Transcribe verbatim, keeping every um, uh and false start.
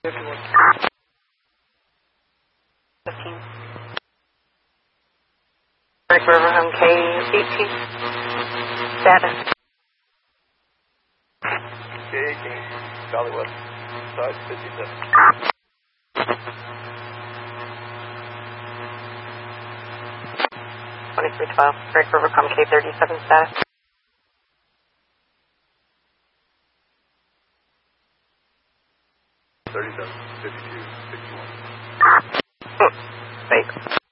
fifteen. Rick River Home K eighteen. Status. K eighteen, Charlie West, side fifty-seven. twenty-three twelve, Rick River Home K thirty-seven, status. thirty-seven, fifty-two, sixty-one. Fake.